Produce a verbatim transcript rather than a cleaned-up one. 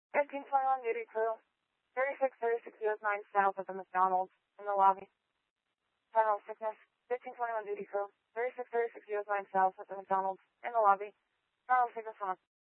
fifteen twenty-one duty crew. thirty-six thirty-six U S nine south at the McDonald's in the lobby. Terminal sickness. fifteen twenty-one duty crew. thirty-six thirty-six U S nine south at the McDonald's in the lobby. Terminal sickness on.